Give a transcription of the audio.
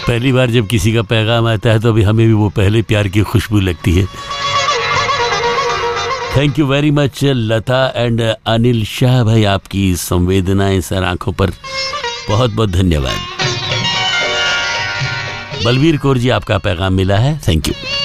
पहली बार जब किसी का पैगाम आता है तो अभी हमें भी वो पहले प्यार की खुशबू लगती है। Thank you very much Lata and Anil Shah भाई, आपकी संवेदनाएं सर आंखों पर, बहुत बहुत धन्यवाद। बलबीर कौर जी, आपका पैगाम मिला है, थैंक यू।